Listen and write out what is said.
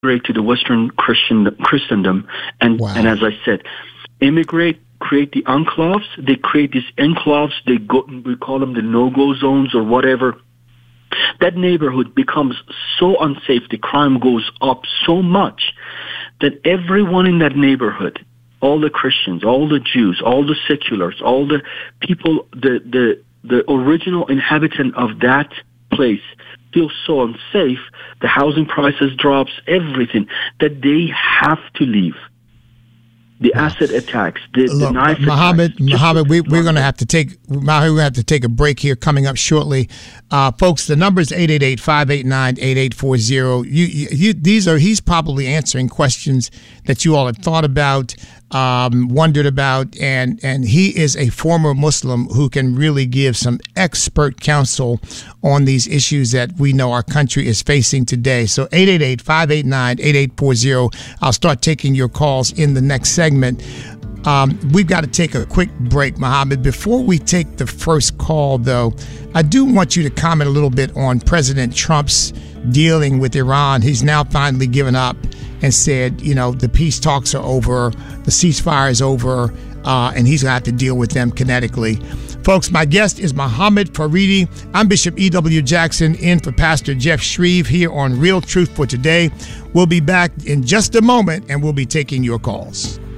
immigrate to the Western Christendom, and as I said, immigrate, create the enclaves. They create these enclaves. We call them the no-go zones or whatever. That neighborhood becomes so unsafe. The crime goes up so much that everyone in that neighborhood, all the Christians, all the Jews, all the seculars, all the people, the original inhabitant of that place feels so unsafe, the housing prices drops, everything, that they have to leave. The acid attacks, the knife attacks. Mohammed, we're going to have to take a break here coming up shortly. Folks, the number is 888-589-8840. He's probably answering questions that you all have thought about, wondered about, and he is a former Muslim who can really give some expert counsel on these issues that we know our country is facing today. So 888-589-8840. I'll start taking your calls in the next segment. We've got to take a quick break, Mohammed. Before we take the first call, though, I do want you to comment a little bit on President Trump's dealing with Iran. He's now finally given up and said, the peace talks are over, the ceasefire is over, and he's going to have to deal with them kinetically. Folks, my guest is Mohammed Faridi. I'm Bishop E.W. Jackson, in for Pastor Jeff Shreve here on Real Truth for Today. We'll be back in just a moment, and we'll be taking your calls.